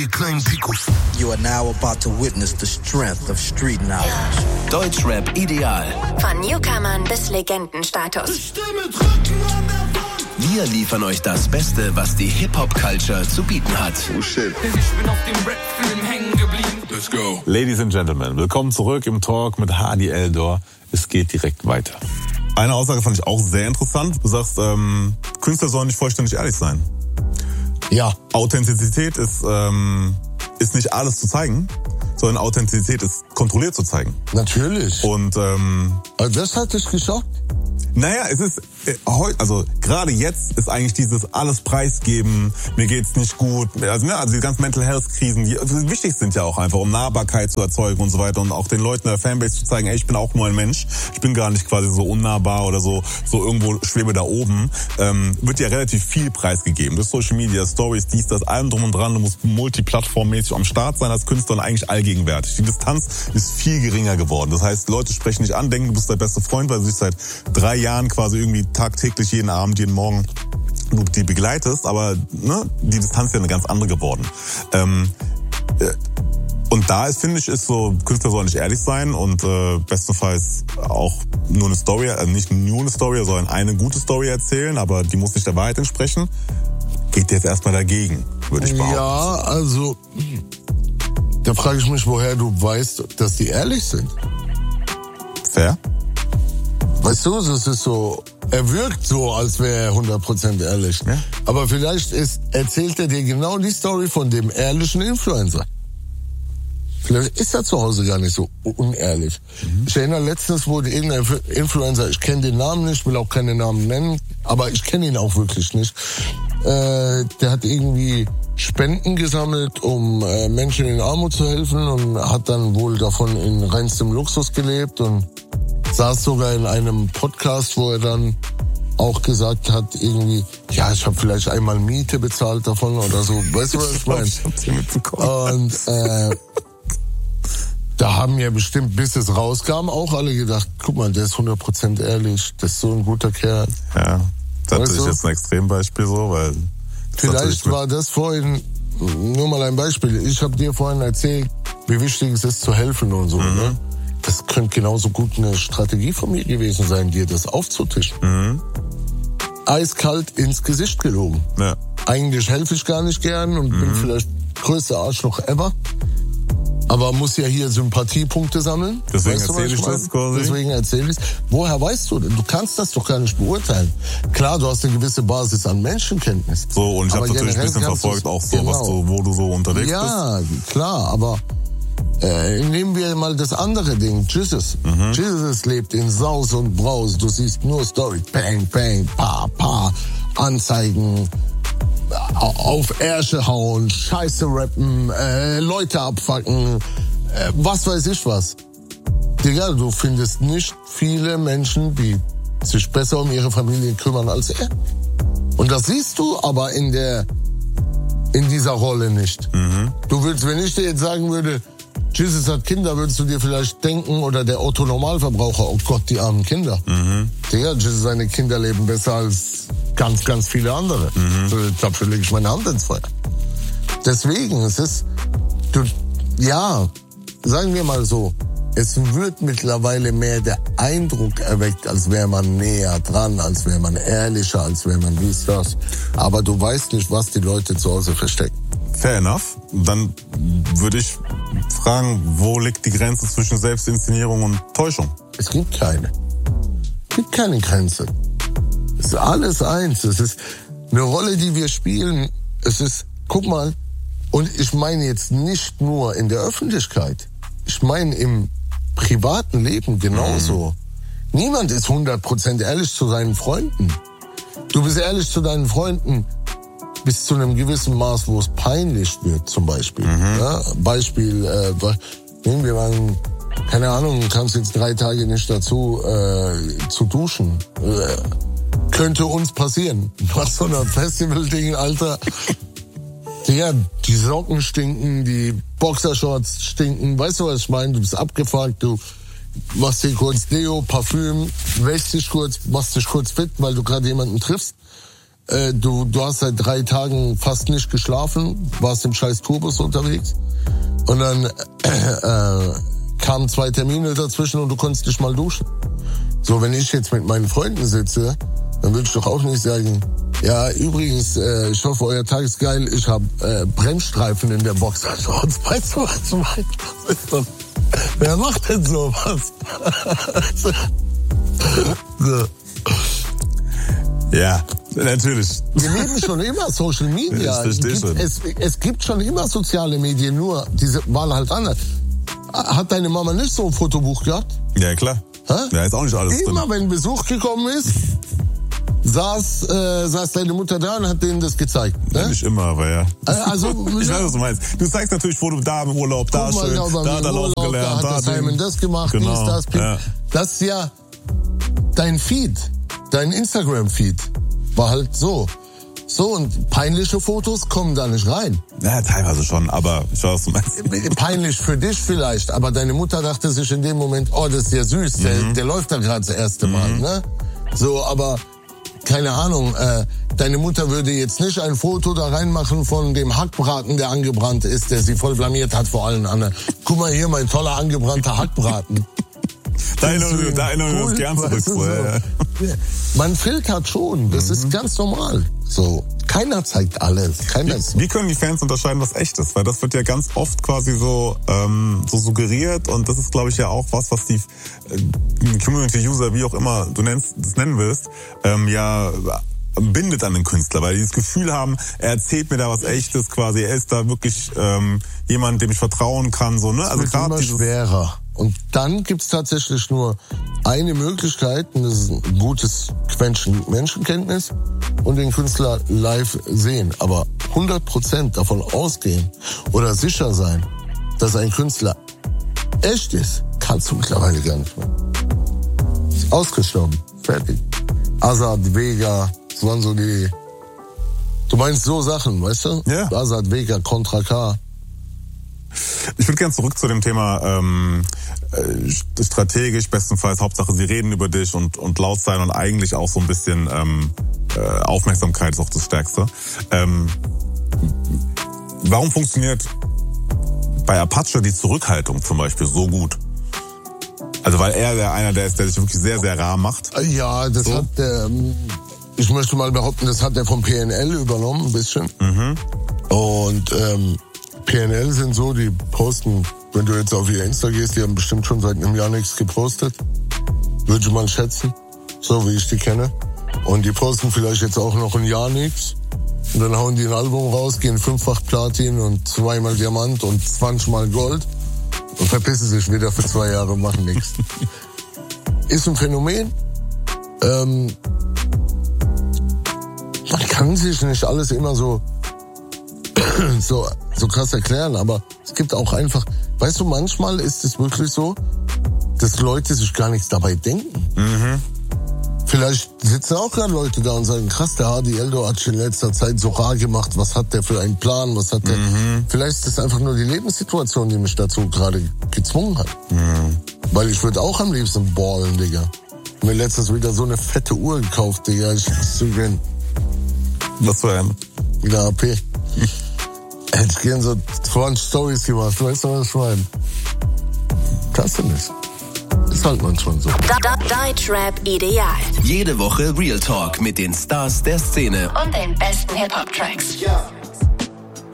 die kleinen Picos. You are now about to witness the strength of street knowledge. Deutschrap ideal. Von Newcomern bis Legendenstatus. Wir liefern euch das Beste, was die Hip-Hop-Culture zu bieten hat. Oh shit. Ich bin auf dem Rap-Film hängen geblieben. Let's go. Ladies and Gentlemen, willkommen zurück im Talk mit Hadi Eldor. Es geht direkt weiter. Eine Aussage fand ich auch sehr interessant. Du sagst, Künstler sollen nicht vollständig ehrlich sein. Ja. Authentizität ist nicht alles zu zeigen, sondern Authentizität ist kontrolliert zu zeigen. Natürlich. Und also das hat dich geschockt? Naja, es ist heute, also gerade jetzt ist eigentlich dieses alles preisgeben, mir geht's nicht gut, also die ganzen Mental Health Krisen, die wichtig sind ja auch einfach, um Nahbarkeit zu erzeugen und so weiter und auch den Leuten der Fanbase zu zeigen, ey, ich bin auch nur ein Mensch, ich bin gar nicht quasi so unnahbar oder so irgendwo schwebe da oben, wird ja relativ viel preisgegeben. Das Social Media, Stories, dies, das, allem drum und dran, du musst multiplattformmäßig am Start sein als Künstler und eigentlich allgegenwärtig. Die Distanz ist viel geringer geworden. Das heißt, Leute sprechen dich an, denken, du bist der beste Freund, weil du dich seit 3 Jahren quasi irgendwie tagtäglich, jeden Abend, jeden Morgen du die begleitest, aber die Distanz ist ja eine ganz andere geworden. Und da ist, finde ich, ist so, Künstler sollen nicht ehrlich sein und bestenfalls auch nur eine Story, also nicht nur eine Story, sondern eine gute Story erzählen, aber die muss nicht der Wahrheit entsprechen. Geht jetzt erstmal dagegen, würde ich behaupten. Ja, also da frage ich mich, woher du weißt, dass die ehrlich sind. Fair? Weißt du, das ist so, er wirkt so, als wäre er 100% ehrlich. Ja. Aber vielleicht erzählt er dir genau die Story von dem ehrlichen Influencer. Vielleicht ist er zu Hause gar nicht so unehrlich. Ich erinnere, letztens wurde irgendein Influencer, ich kenne den Namen nicht, will auch keine Namen nennen, aber ich kenne ihn auch wirklich nicht. Der hat irgendwie Spenden gesammelt, um Menschen in Armut zu helfen und hat dann wohl davon in reinstem Luxus gelebt und saß sogar in einem Podcast, wo er dann auch gesagt hat, irgendwie, ja, ich habe vielleicht einmal Miete bezahlt davon oder so. Weißt du, was ich meine? Ich hab's mitbekommen. Und da haben ja bestimmt, bis es rauskam, auch alle gedacht, guck mal, der ist 100% ehrlich, das ist so ein guter Kerl. Ja, das ist Weißt du? jetzt ein Extrembeispiel so, weil... Vielleicht war das vorhin, nur mal ein Beispiel, ich habe dir vorhin erzählt, wie wichtig es ist zu helfen und so, ne? Das könnte genauso gut eine Strategie von mir gewesen sein, dir das aufzutischen. Eiskalt ins Gesicht gelogen. Ja. Eigentlich helfe ich gar nicht gern und bin vielleicht größter Arschloch ever. Aber muss ja hier Sympathiepunkte sammeln. Deswegen Weißt du, was erzähle ich meine? das quasi. Deswegen erzähle ich es. Woher weißt du denn? Du kannst das doch gar nicht beurteilen. Klar, du hast eine gewisse Basis an Menschenkenntnis. So, und ich habe Aber natürlich ein generell bisschen kannst verfolgt, du's- auch so, genau. wo du so unterwegs bist. Ja, klar, aber nehmen wir mal das andere Ding, Jesus. Jesus lebt in Saus und Braus. Du siehst nur Story, bang, bang, pa, Anzeigen, auf Ärsche hauen, Scheiße rappen, Leute abfacken, was weiß ich was. Digga, du findest nicht viele Menschen, die sich besser um ihre Familie kümmern als er. Und das siehst du aber in dieser Rolle nicht. Du würdest, wenn ich dir jetzt sagen würde, Jesus hat Kinder, würdest du dir vielleicht denken, oder der Otto-Normalverbraucher, oh Gott, die armen Kinder. Digga, Jesus, seine Kinder leben besser als ganz, ganz viele andere. Dafür lege ich meine Hand ins Feuer. Deswegen, sagen wir mal so, es wird mittlerweile mehr der Eindruck erweckt, als wäre man näher dran, als wäre man ehrlicher, als wäre man dies, das. Aber du weißt nicht, was die Leute zu Hause verstecken. Fair enough. Dann würde ich fragen, wo liegt die Grenze zwischen Selbstinszenierung und Täuschung? Es gibt keine. Es gibt keine Grenze. Es ist alles eins. Es ist eine Rolle, die wir spielen. Es ist, guck mal, und ich meine jetzt nicht nur in der Öffentlichkeit. Ich meine im privaten Leben genauso. Niemand ist 100% ehrlich zu seinen Freunden. Du bist ehrlich zu deinen Freunden bis zu einem gewissen Maß, wo es peinlich wird, zum Beispiel. Ja, Beispiel, nehmen wir mal, keine Ahnung, du kannst jetzt 3 Tage nicht dazu zu duschen. Könnte uns passieren. Nach so einer Festival-Ding, Alter. Ja, die Socken stinken, die Boxershorts stinken. Weißt du, was ich meine? Du bist abgefuckt, du machst dir kurz Deo, Parfüm, wäschst dich kurz, machst dich kurz fit, weil du gerade jemanden triffst. du hast seit 3 Tagen fast nicht geschlafen, warst im scheiß Tourbus unterwegs und dann kamen 2 Termine dazwischen und du konntest nicht mal duschen. So, wenn ich jetzt mit meinen Freunden sitze, dann würde ich doch auch nicht sagen, ja, übrigens, ich hoffe, euer Tag ist geil, ich habe Bremsstreifen in der Box. Also, weißt du, was du meinst? Wer macht denn sowas? So. Ja, natürlich. Wir leben schon immer Social Media. Es gibt schon immer soziale Medien, nur diese waren halt anders. Hat deine Mama nicht so ein Fotobuch gehabt? Ja, klar. Hä? Ja, ist auch nicht alles immer drin. wenn Besuch gekommen ist, saß deine Mutter da und hat denen das gezeigt. Ne? Ja, nicht immer, aber ja. Also, ich weiß, was du meinst. Du zeigst natürlich Foto da im Urlaub, da guck mal, schön, ja, da laufen gelernt, da hat das Simon das gemacht, genau, das. ja. Das ist ja dein Feed, dein Instagram-Feed war halt so. So, und peinliche Fotos kommen da nicht rein. Ja, teilweise schon, aber ich weiß, was du meinst. Peinlich für dich vielleicht, aber deine Mutter dachte sich in dem Moment, oh, das ist ja süß, der läuft da gerade das erste Mal, ne? So, aber keine Ahnung, deine Mutter würde jetzt nicht ein Foto da reinmachen von dem Hackbraten, der angebrannt ist, der sie voll blamiert hat vor allen anderen. Guck mal hier, mein toller angebrannter Hackbraten. Da erinnern wir uns gern zurück. So. Ja. Man filtert schon, das ist ganz normal. So, keiner zeigt alles. Wie können die Fans unterscheiden, was echt ist? Weil das wird ja ganz oft quasi so suggeriert und das ist, glaube ich, ja auch was die Community-User, wie auch immer du das nennen willst, ja bindet an den Künstler, weil die das Gefühl haben, er erzählt mir da was Echtes quasi, er ist da wirklich jemand, dem ich vertrauen kann. So, ne? Also es wird immer schwerer. Und dann gibt's tatsächlich nur eine Möglichkeit, und das ist ein gutes Quäntchen Menschenkenntnis und den Künstler live sehen. Aber 100% davon ausgehen oder sicher sein, dass ein Künstler echt ist, kannst du mittlerweile gar nicht mehr. Ist ausgestorben. Fertig. Azad, Vega, das waren so die... Du meinst so Sachen, weißt du? Ja. Azad, Vega, Contra K. Ich würde gerne zurück zu dem Thema strategisch, bestenfalls, Hauptsache sie reden über dich und laut sein und eigentlich auch so ein bisschen Aufmerksamkeit ist auch das Stärkste. Warum funktioniert bei Apache die Zurückhaltung zum Beispiel so gut? Also weil er einer der ist, der sich wirklich sehr, sehr rar macht. Ja, das so. Ich möchte mal behaupten, das hat er vom PNL übernommen, ein bisschen. Und PNL sind so, die posten, wenn du jetzt auf ihr Insta gehst, die haben bestimmt schon seit einem Jahr nichts gepostet. Würde ich mal schätzen, so wie ich die kenne. Und die posten vielleicht jetzt auch noch ein Jahr nichts. Und dann hauen die ein Album raus, gehen 5-fach Platin und 2-mal Diamant und 20-mal Gold. Und verpissen sich wieder für 2 Jahre, machen nichts. Ist ein Phänomen. Man kann sich nicht alles immer so krass erklären, aber es gibt auch einfach, weißt du, manchmal ist es wirklich so, dass Leute sich gar nichts dabei denken. Vielleicht sitzen auch gerade Leute da und sagen, krass, der Hadi Eldo hat schon in letzter Zeit so rar gemacht, was hat der für einen Plan, was hat der... Vielleicht ist es einfach nur die Lebenssituation, die mich dazu gerade gezwungen hat. Weil ich würde auch am liebsten ballen, Digga. Mir letztens wieder so eine fette Uhr gekauft, Digga. Ich zugehen. Was für ein? Wieder AP. Hätte ich gern so 20 Stories gemacht, weißt du, was ich meine? Kannst du nicht. Ist halt manchmal so. Deutschrap ideal. Jede Woche Real Talk mit den Stars der Szene Und den besten Hip-Hop-Tracks. Ja.